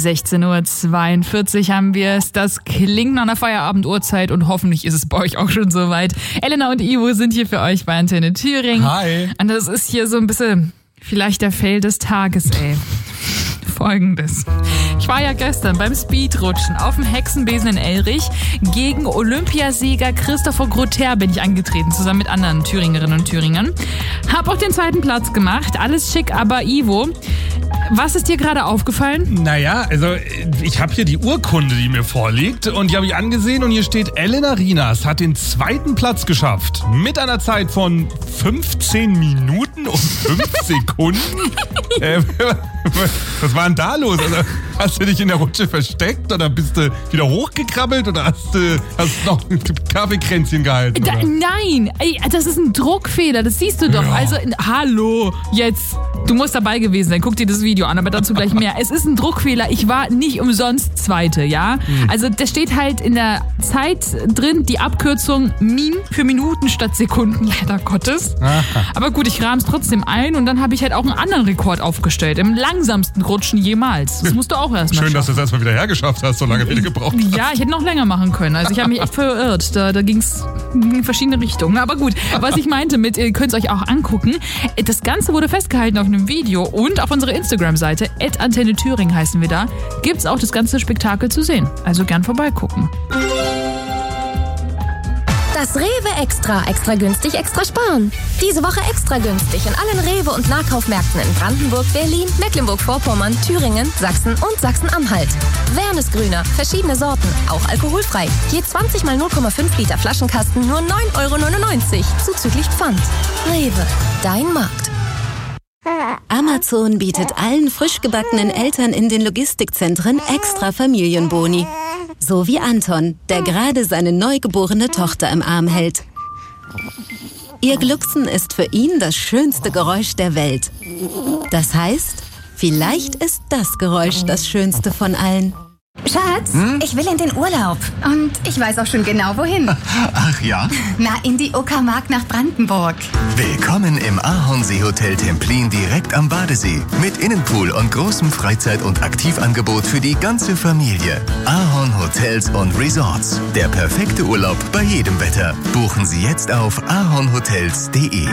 16:42 Uhr haben wir es. Das klingt nach einer Feierabenduhrzeit und hoffentlich ist es bei euch auch schon soweit. Elena und Ivo sind hier für euch bei Antenne Thüringen. Hi. Und das ist hier so ein bisschen vielleicht der Fail des Tages, ey. Folgendes. Ich war ja gestern beim Speedrutschen auf dem Hexenbesen in Elrich. Gegen Olympiasieger Christopher Grother bin ich angetreten, zusammen mit anderen Thüringerinnen und Thüringern. Hab auch den zweiten Platz gemacht. Alles schick, aber Ivo, was ist dir gerade aufgefallen? Naja, also ich habe hier die Urkunde, die mir vorliegt und die habe ich angesehen und hier steht, Elena Rinas hat den zweiten Platz geschafft. Mit einer Zeit von 15 Minuten und 5 Sekunden. Was war denn da los? Also, hast du dich in der Rutsche versteckt oder bist du wieder hochgekrabbelt oder hast du noch ein Kaffeekränzchen gehalten? Nein, ey, das ist ein Druckfehler, das siehst du doch. Ja. Also, hallo, jetzt, du musst dabei gewesen sein, guck dir das Video an, aber dazu gleich mehr. Es ist ein Druckfehler, ich war nicht umsonst Zweite, ja? Also, da steht halt in der Zeit drin die Abkürzung Min für Minuten statt Sekunden, leider Gottes. Aha. Aber gut, ich rahm's trotzdem ein und dann habe ich halt auch einen anderen Rekord aufgestellt, im langsamsten Rutschen jemals. Das musst du auch erstmal Schön, schaffen. dass du es erstmal wieder hergeschafft hast, so lange wie du gebraucht hast. Ja, ich hätte noch länger machen können. Also ich habe mich echt verirrt. Da ging es in verschiedene Richtungen. Aber gut, was ich meinte mit, ihr könnt es euch auch angucken. Das Ganze wurde festgehalten auf einem Video und auf unserer Instagram-Seite, @Antenne Thüringen heißen wir da, gibt's auch das ganze Spektakel zu sehen. Also gern vorbeigucken. Das Rewe Extra. Extra günstig, extra sparen. Diese Woche extra günstig in allen Rewe- und Nahkaufmärkten in Brandenburg, Berlin, Mecklenburg-Vorpommern, Thüringen, Sachsen und Sachsen-Anhalt. Wernesgrüner, verschiedene Sorten, auch alkoholfrei. Je 20 mal 0,5 Liter Flaschenkasten nur 9,99 € zuzüglich Pfand. Rewe, dein Markt. Amazon bietet allen frisch gebackenen Eltern in den Logistikzentren extra Familienboni. So wie Anton, der gerade seine neugeborene Tochter im Arm hält. Ihr Glucksen ist für ihn das schönste Geräusch der Welt. Das heißt, vielleicht ist das Geräusch das schönste von allen. Schatz, ich will in den Urlaub. Und ich weiß auch schon genau, wohin. Ach ja? Na, in die Uckermark nach Brandenburg. Willkommen im Ahornsee-Hotel Templin direkt am Badesee. Mit Innenpool und großem Freizeit- und Aktivangebot für die ganze Familie. Ahorn Hotels und Resorts. Der perfekte Urlaub bei jedem Wetter. Buchen Sie jetzt auf ahornhotels.de.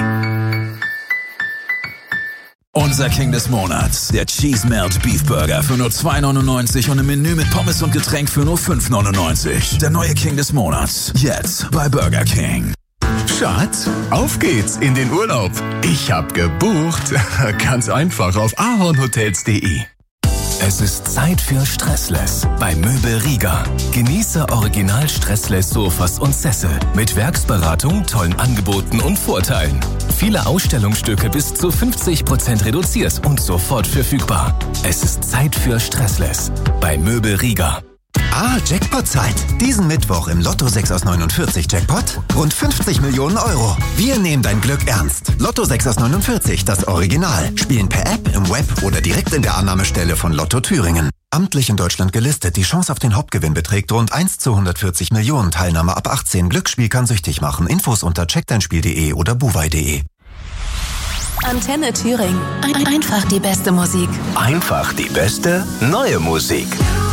Unser King des Monats, der Cheese Melt Beef Burger für nur 2,99 € und im Menü mit Pommes und Getränk für nur 5,99 €. Der neue King des Monats, jetzt bei Burger King. Schatz, auf geht's in den Urlaub. Ich hab gebucht. Ganz einfach auf ahornhotels.de. Es ist Zeit für Stressless bei Möbel Rieger. Genieße original Stressless Sofas und Sessel mit Werksberatung, tollen Angeboten und Vorteilen. Viele Ausstellungsstücke bis zu 50% reduziert und sofort verfügbar. Es ist Zeit für Stressless bei Möbel Rieger. Jackpot-Zeit. Diesen Mittwoch im Lotto 6 aus 49 Jackpot rund 50 Millionen €. Wir nehmen dein Glück ernst. Lotto 6 aus 49, das Original. Spielen per App, im Web oder direkt in der Annahmestelle von Lotto Thüringen. Amtlich in Deutschland gelistet. Die Chance auf den Hauptgewinn beträgt rund 1 zu 140 Millionen. Teilnahme ab 18. Glücksspiel kann süchtig machen. Infos unter checkdeinspiel.de oder buwei.de. Antenne Thüringen. Einfach die beste Musik. Einfach die beste neue Musik.